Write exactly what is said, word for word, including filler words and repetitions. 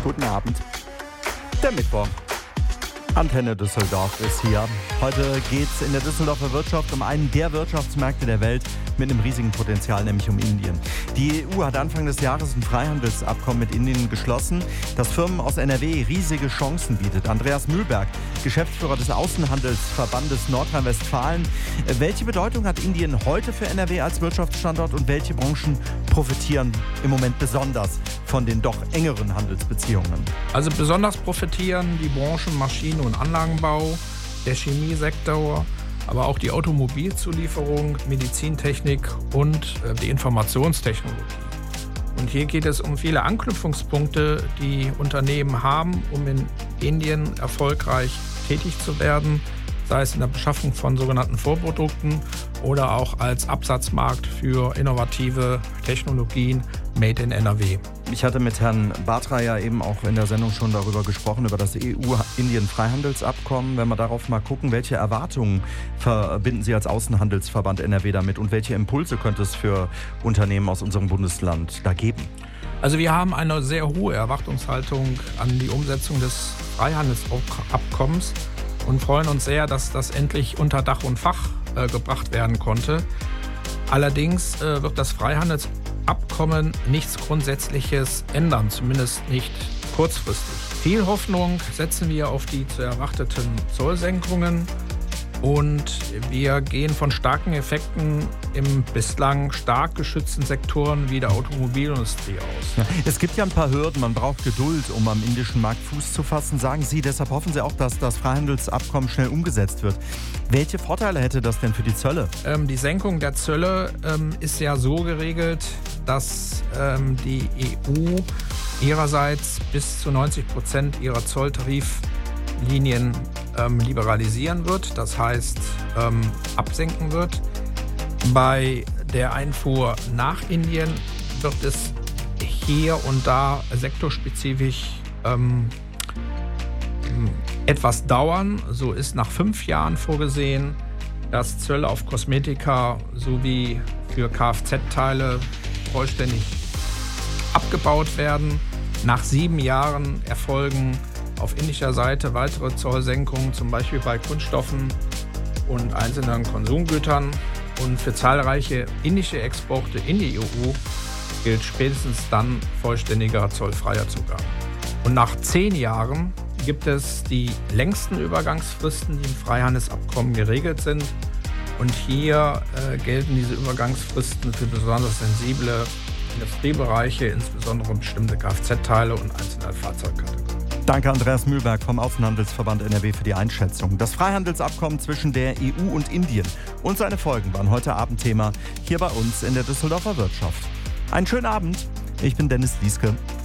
Guten Abend. Der Mittwoch. Antenne Düsseldorf ist hier. Heute geht es in der Düsseldorfer Wirtschaft um einen der Wirtschaftsmärkte der Welt mit einem riesigen Potenzial, nämlich um Indien. Die E U hat Anfang des Jahres ein Freihandelsabkommen mit Indien geschlossen, das Firmen aus N R W riesige Chancen bietet. Andreas Mühlberg, Geschäftsführer des Außenhandelsverbandes Nordrhein-Westfalen. Welche Bedeutung hat Indien heute für N R W als Wirtschaftsstandort und welche Branchen profitieren im Moment besonders von den doch engeren Handelsbeziehungen? Also besonders profitieren die Branchen Maschinen- und Anlagenbau, der Chemiesektor, aber auch die Automobilzulieferung, Medizintechnik und äh, die Informationstechnologie. Und hier geht es um viele Anknüpfungspunkte, die Unternehmen haben, um in Indien erfolgreich tätig zu werden, sei es in der Beschaffung von sogenannten Vorprodukten oder auch als Absatzmarkt für innovative Technologien made in N R W. Ich hatte mit Herrn Batra ja eben auch in der Sendung schon darüber gesprochen, über das E U-Indien-Freihandelsabkommen. Wenn wir darauf mal gucken, welche Erwartungen verbinden Sie als Außenhandelsverband N R W damit und welche Impulse könnte es für Unternehmen aus unserem Bundesland da geben? Also wir haben eine sehr hohe Erwartungshaltung an die Umsetzung des Freihandelsabkommens und freuen uns sehr, dass das endlich unter Dach und Fach äh, gebracht werden konnte. Allerdings äh, wird das Freihandelsabkommen nichts Grundsätzliches ändern, zumindest nicht kurzfristig. Viel Hoffnung setzen wir auf die zu erwarteten Zollsenkungen und wir gehen von starken Effekten im bislang stark geschützten Sektoren wie der Automobilindustrie aus. Ja, es gibt ja ein paar Hürden, man braucht Geduld, um am indischen Markt Fuß zu fassen, sagen Sie. Deshalb hoffen Sie auch, dass das Freihandelsabkommen schnell umgesetzt wird. Welche Vorteile hätte das denn für die Zölle? Ähm, die Senkung der Zölle ähm, ist ja so geregelt, dass ähm, die E U ihrerseits bis zu neunzig Prozent ihrer Zolltariflinien ähm, liberalisieren wird, das heißt ähm, absenken wird. Bei der Einfuhr nach Indien wird es hier und da sektorspezifisch ähm, etwas dauern. So ist nach fünf Jahren vorgesehen, dass Zölle auf Kosmetika sowie für Kfz-Teile vollständig abgebaut werden. Nach sieben Jahren erfolgen auf indischer Seite weitere Zollsenkungen, zum Beispiel bei Kunststoffen und einzelnen Konsumgütern. Und für zahlreiche indische Exporte in die E U gilt spätestens dann vollständiger zollfreier Zugang. Und nach zehn Jahren gibt es die längsten Übergangsfristen, die im Freihandelsabkommen geregelt sind. Und hier äh, gelten diese Übergangsfristen für besonders sensible Industriebereiche, insbesondere bestimmte Kfz-Teile und einzelne Fahrzeugkategorien. Danke, Andreas Mühlberg vom Außenhandelsverband N R W für die Einschätzung. Das Freihandelsabkommen zwischen der E U und Indien und seine Folgen waren heute Abend Thema hier bei uns in der Düsseldorfer Wirtschaft. Einen schönen Abend, ich bin Dennis Lieske.